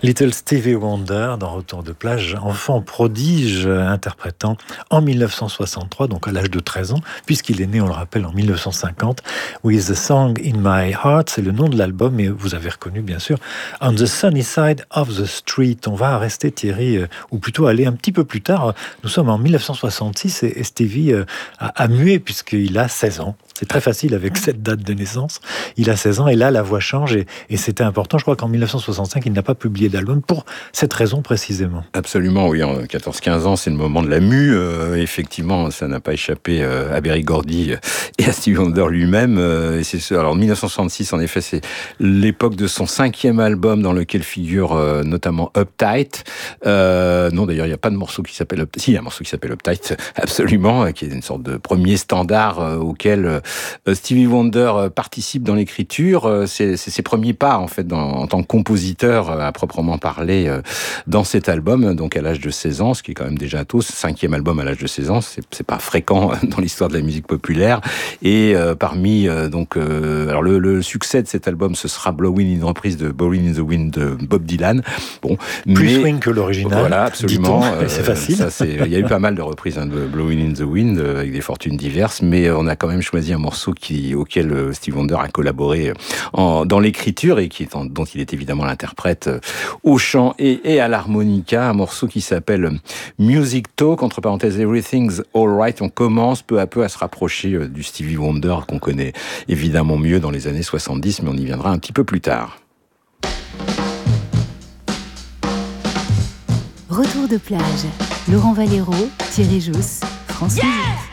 Little Stevie Wonder dans Retour de plage, enfant prodige interprétant en 1963, donc à l'âge de 13 ans, puisqu'il est né, on le rappelle, en 1950, With a Song in My Heart, c'est le nom de l'album, et vous avez reconnu bien sûr On the Sunny Side of the Street. On va rester Thierry, ou plutôt aller un petit peu plus tard. Nous sommes en 1966 et Stevie a mué puisqu'il a 16 ans. C'est très facile avec cette date de naissance. Il a 16 ans et là, la voix change et c'était important. Je crois qu'en 1965, il n'a pas publié d'album pour cette raison précisément. Absolument, oui. En 14-15 ans, c'est le moment de la mue. Effectivement, ça n'a pas échappé à Berry Gordy et à Stevie Wonder lui-même. Et c'est ce. Alors, 1966, en effet, c'est l'époque de son 5e album dans lequel figure notamment Uptight. Non, d'ailleurs, il n'y a pas de morceau qui s'appelle Uptight. Si, il y a un morceau qui s'appelle Uptight, absolument, qui est une sorte de premier standard auquel Stevie Wonder participe dans l'écriture. C'est ses premiers pas, en fait, en tant que compositeur à proprement parler dans cet album, donc à l'âge de 16 ans, ce qui est quand même déjà tôt. 5e album à l'âge de 16 ans, c'est pas fréquent dans l'histoire de la musique populaire. Et parmi alors le succès de cet album, ce sera Blowin', une reprise de Blowin' in the Wind de Bob Dylan. Bon, plus swing que l'original. Voilà, absolument. C'est facile. Il y a eu pas mal de reprises de Blowin' in the Wind avec des fortunes diverses, mais on a quand même choisi un morceau auquel Stevie Wonder a collaboré dans l'écriture et dont il est évidemment l'interprète au chant et à l'harmonica, un morceau qui s'appelle Music Talk, entre parenthèses Everything's Alright. On commence peu à peu à se rapprocher du Stevie Wonder qu'on connaît évidemment mieux dans les années 70, mais on y viendra un petit peu plus tard. Retour de plage. Laurent Valero, Thierry Jousse, France Musique.